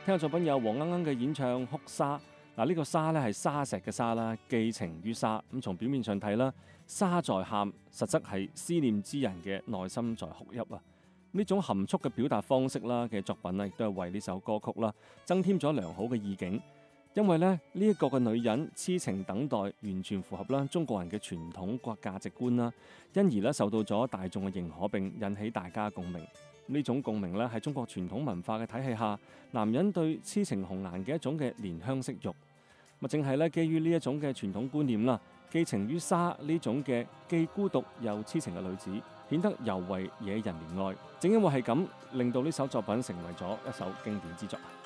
聽嘅作品有黃鶯鶯嘅演唱《哭砂》。嗱，呢個砂咧係沙石嘅沙啦，寄情於砂。咁從表面上睇啦，砂在喊，實則係思念之人嘅內心在哭泣啊！呢種含蓄嘅表達方式啦嘅作品咧，亦都係為呢首歌曲啦增添咗良好嘅意境。因為咧呢一個嘅女人痴情等待，完全符合啦中國人嘅傳統價值觀啦，因而咧受到咗大眾嘅認可，並引起大家共鳴。呢種共鳴咧喺中國傳統文化嘅體系下，男人對痴情紅顏嘅一種嘅憐香惜玉。正係咧基於呢一種嘅傳統觀念啦，寄情於砂呢種嘅既孤獨又痴情嘅女子，顯得尤為惹人憐愛。正因為係咁，令到呢首作品成為咗一首經典之作。